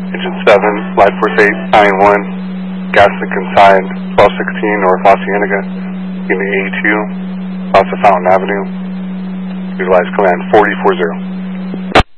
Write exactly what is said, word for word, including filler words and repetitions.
Engine seven, Flight Force eight, nine one, gas leak inside twelve sixteen North La Cienega, in the A two, south of Fountain Avenue. Utilize command forty four zero.